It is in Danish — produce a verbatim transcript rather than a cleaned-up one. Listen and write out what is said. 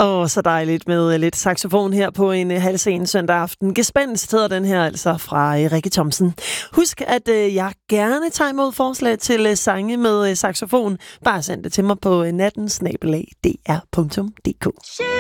Åh, så dejligt med lidt saxofon her på en halv sen søndag aften. Gespenst hedder den her altså fra Rikke Thomsen. Husk, at øh, jeg gerne tager imod forslag til øh, sange med øh, saxofon. Bare send det til mig på natten snabel-a d r punktum d k.